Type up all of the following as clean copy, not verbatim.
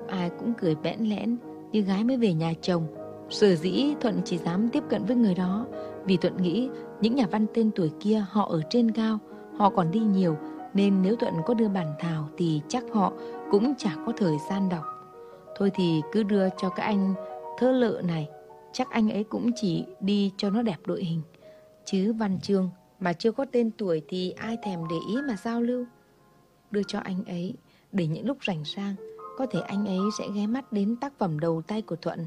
ai cũng cười bẽn lẽn như gái mới về nhà chồng. Sở dĩ Thuận chỉ dám tiếp cận với người đó vì Thuận nghĩ những nhà văn tên tuổi kia họ ở trên cao, họ còn đi nhiều, nên nếu Thuận có đưa bản thảo thì chắc họ cũng chả có thời gian đọc. Thôi thì cứ đưa cho các anh thơ lợ này, chắc anh ấy cũng chỉ đi cho nó đẹp đội hình. Chứ văn chương mà chưa có tên tuổi thì ai thèm để ý mà giao lưu. Đưa cho anh ấy, để những lúc rảnh rang, có thể anh ấy sẽ ghé mắt đến tác phẩm đầu tay của Thuận.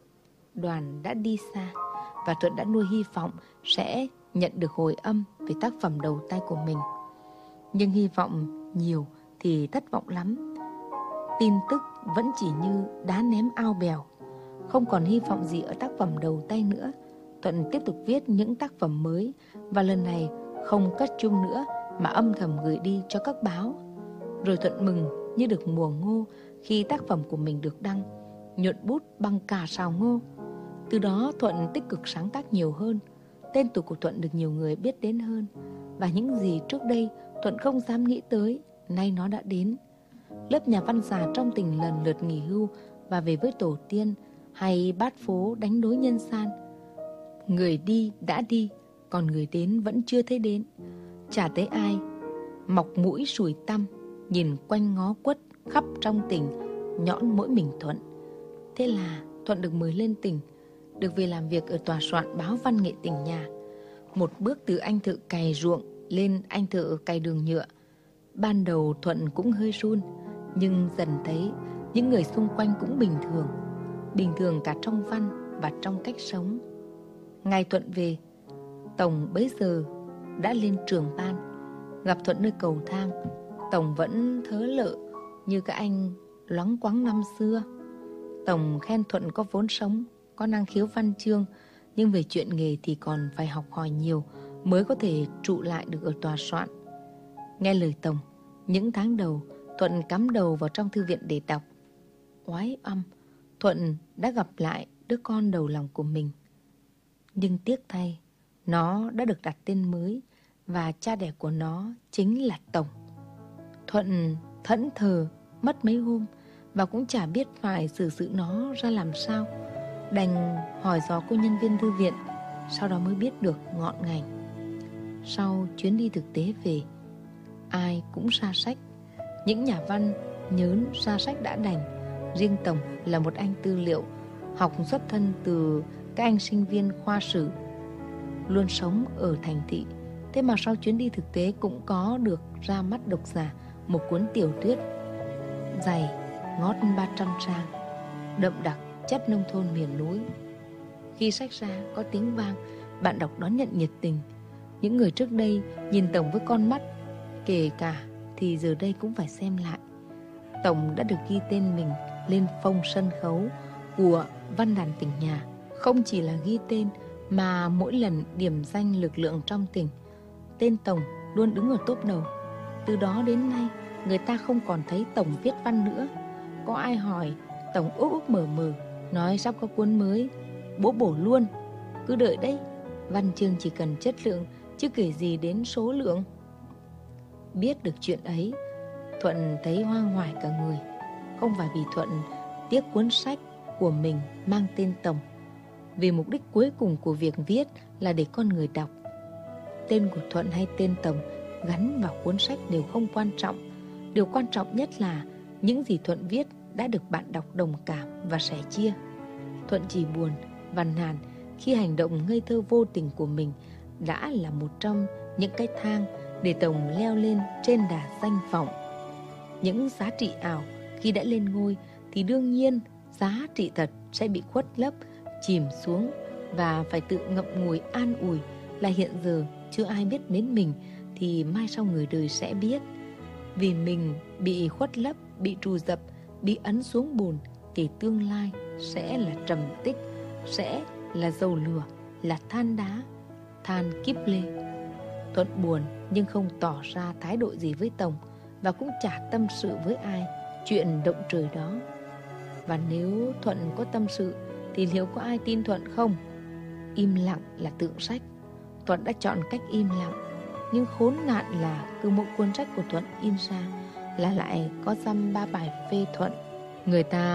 Đoàn đã đi xa, và Thuận đã nuôi hy vọng sẽ nhận được hồi âm về tác phẩm đầu tay của mình. Nhưng hy vọng nhiều thì thất vọng lắm. Tin tức vẫn chỉ như đá ném ao bèo. Không còn hy vọng gì ở tác phẩm đầu tay nữa. Thuận tiếp tục viết những tác phẩm mới, và lần này không cất chung nữa mà âm thầm gửi đi cho các báo. Rồi Thuận mừng như được mùa ngô khi tác phẩm của mình được đăng, nhuận bút bằng cả sào ngô. Từ đó Thuận tích cực sáng tác nhiều hơn. Tên tuổi của Thuận được nhiều người biết đến hơn. Và những gì trước đây Thuận không dám nghĩ tới, nay nó đã đến. Lớp nhà văn già trong tình lần lượt nghỉ hưu và về với tổ tiên, hay bát phố đánh đối nhân gian. Người đi đã đi, còn người đến vẫn chưa thấy đến. Chả thấy ai mọc mũi sùi tăm, nhìn quanh ngó quất khắp trong tỉnh, nhõn mỗi mình Thuận. Thế là Thuận được mời lên tỉnh, được về làm việc ở tòa soạn báo văn nghệ tỉnh nhà. Một bước từ anh thợ cày ruộng lên anh thợ cày đường nhựa. Ban đầu Thuận cũng hơi run, nhưng dần thấy những người xung quanh cũng bình thường cả trong văn và trong cách sống. Ngày Thuận về, Tổng bấy giờ đã lên trường ban. Gặp Thuận nơi cầu thang, Tổng vẫn thớ lợ như các anh loáng quáng năm xưa. Tổng khen Thuận có vốn sống, có năng khiếu văn chương, nhưng về chuyện nghề thì còn phải học hỏi nhiều mới có thể trụ lại được ở tòa soạn. Nghe lời Tổng, những tháng đầu Thuận cắm đầu vào trong thư viện để đọc. Oái âm, Thuận đã gặp lại đứa con đầu lòng của mình. Nhưng tiếc thay, nó đã được đặt tên mới, và cha đẻ của nó chính là Tổng. Thuận thẫn thờ mất mấy hôm, và cũng chả biết phải xử sự nó ra làm sao. Đành hỏi dò cô nhân viên thư viện, sau đó mới biết được ngọn ngành. Sau chuyến đi thực tế về, ai cũng ra sách. Những nhà văn nhớn ra sách đã đành. Riêng Tổng là một anh tư liệu, học xuất thân từ các anh sinh viên khoa sử, luôn sống ở thành thị. Thế mà sau chuyến đi thực tế cũng có được ra mắt độc giả một cuốn tiểu thuyết dày ngót 300 trang, đậm đặc chất nông thôn miền núi. Khi sách ra có tiếng vang, bạn đọc đón nhận nhiệt tình. Những người trước đây nhìn Tổng với con mắt kể cả thì giờ đây cũng phải xem lại. Tổng đã được ghi tên mình lên phông sân khấu của văn đàn tỉnh nhà. Không chỉ là ghi tên mà mỗi lần điểm danh lực lượng trong tỉnh, tên Tổng luôn đứng ở top đầu. Từ đó đến nay, người ta không còn thấy Tổng viết văn nữa. Có ai hỏi, Tổng úp úp mở mở, nói sắp có cuốn mới, bố bổ luôn, cứ đợi đấy. Văn chương chỉ cần chất lượng, chứ kể gì đến số lượng. Biết được chuyện ấy, Thuận thấy hoang hoài cả người. Không phải vì Thuận tiếc cuốn sách của mình mang tên Tổng, vì mục đích cuối cùng của việc viết là để con người đọc. Tên của Thuận hay tên Tổng gắn vào cuốn sách đều không quan trọng. Điều quan trọng nhất là những gì Thuận viết đã được bạn đọc đồng cảm và sẻ chia. Thuận chỉ buồn và nản khi hành động ngây thơ vô tình của mình đã là một trong những cái thang để Tổng leo lên trên đà danh vọng. Những giá trị ảo khi đã lên ngôi thì đương nhiên giá trị thật sẽ bị khuất lấp, chìm xuống, và phải tự ngậm ngùi an ủi là hiện giờ chưa ai biết đến mình thì mai sau người đời sẽ biết. Vì mình bị khuất lấp, bị trù dập, bị ấn xuống bùn thì tương lai sẽ là trầm tích, sẽ là dầu lửa, là than đá, than kíp lê. Thuận buồn nhưng không tỏ ra thái độ gì với Tổng, và cũng chả tâm sự với ai chuyện động trời đó. Và nếu Thuận có tâm sự thì liệu có ai tin Thuận không? Im lặng là tượng sách. Thuận đã chọn cách im lặng. Nhưng khốn nạn là cứ mỗi cuốn sách của Thuận in ra là lại có dăm ba bài phê Thuận. Người ta